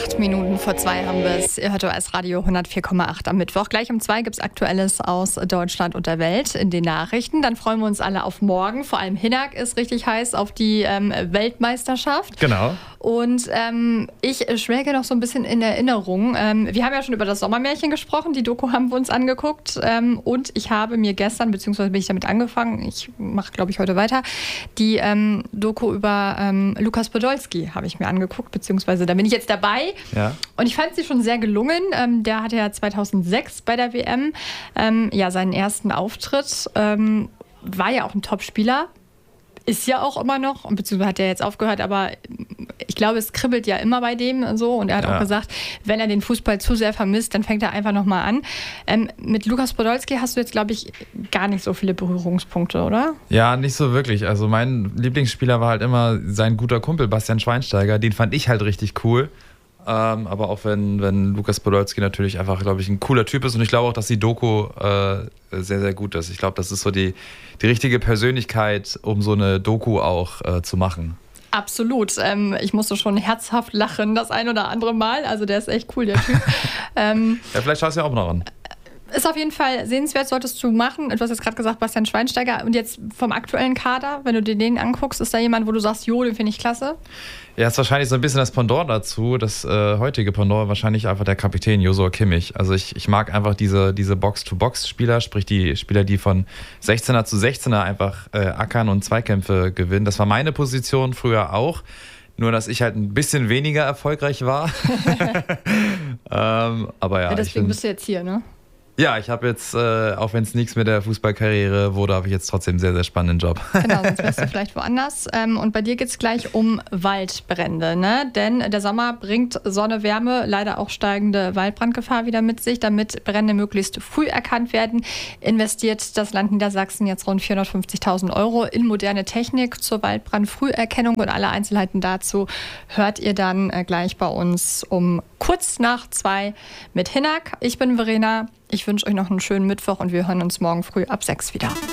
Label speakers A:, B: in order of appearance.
A: 8 Minuten vor 2 haben wir es. Ihr hört OS Radio 104,8 am Mittwoch. Gleich um 2 gibt es Aktuelles aus Deutschland und der Welt in den Nachrichten. Dann freuen wir uns alle auf morgen. Vor allem Hinak ist richtig heiß auf die Weltmeisterschaft.
B: Genau.
A: Und ich schwelge noch so ein bisschen in Erinnerung. Wir haben ja schon über das Sommermärchen gesprochen. Die Doku haben wir uns angeguckt. Und ich habe mir gestern, beziehungsweise bin ich damit angefangen, ich mache, glaube ich, heute weiter, die Doku über Lukas Podolski habe ich mir angeguckt, beziehungsweise da bin ich jetzt dabei.
B: Ja.
A: Und ich fand sie schon sehr gelungen. Der hatte ja 2006 bei der WM seinen ersten Auftritt. War ja auch ein Top-Spieler. Ist ja auch immer noch, beziehungsweise hat er jetzt aufgehört, aber ich glaube, es kribbelt ja immer bei dem so. Und er hat auch gesagt, wenn er den Fußball zu sehr vermisst, dann fängt er einfach nochmal an. Mit Lukas Podolski hast du jetzt, glaube ich, gar nicht so viele Berührungspunkte, oder?
B: Ja, nicht so wirklich. Also mein Lieblingsspieler war halt immer sein guter Kumpel Bastian Schweinsteiger. Den fand ich halt richtig cool. Aber auch wenn Lukas Podolski natürlich einfach, glaube ich, ein cooler Typ ist. Und ich glaube auch, dass die Doku sehr, sehr gut ist. Ich glaube, das ist so die richtige Persönlichkeit, um so eine Doku auch zu machen.
A: Absolut. Ich musste schon herzhaft lachen das ein oder andere Mal. Also der ist echt cool, der Typ.
B: Ja, vielleicht schaust du ja auch noch an.
A: Ist auf jeden Fall sehenswert, solltest du machen. Du hast jetzt gerade gesagt, Bastian Schweinsteiger. Und jetzt vom aktuellen Kader, wenn du dir den anguckst, ist da jemand, wo du sagst, jo, den finde ich klasse?
B: Ja, ist wahrscheinlich so ein bisschen das Pendant dazu. Das heutige Pendant wahrscheinlich einfach der Kapitän Josua Kimmich. Also ich mag einfach diese Box-to-Box-Spieler, sprich die Spieler, die von 16er zu 16er einfach ackern und Zweikämpfe gewinnen. Das war meine Position früher auch. Nur, dass ich halt ein bisschen weniger erfolgreich war. Aber ja.
A: Deswegen bist du jetzt hier, ne?
B: Ja, ich habe jetzt, auch wenn es nichts mit der Fußballkarriere wurde, habe ich jetzt trotzdem einen sehr, sehr spannenden Job.
A: Genau, sonst wärst du vielleicht woanders. Und bei dir geht es gleich um Waldbrände, ne? Denn der Sommer bringt Sonne, Wärme, leider auch steigende Waldbrandgefahr wieder mit sich. Damit Brände möglichst früh erkannt werden, investiert das Land Niedersachsen jetzt rund 450.000 Euro in moderne Technik zur Waldbrandfrüherkennung. Und alle Einzelheiten dazu hört ihr dann gleich bei uns um kurz nach 2 mit Hinak. Ich bin Verena. Ich wünsche euch noch einen schönen Mittwoch und wir hören uns morgen früh ab 6 wieder.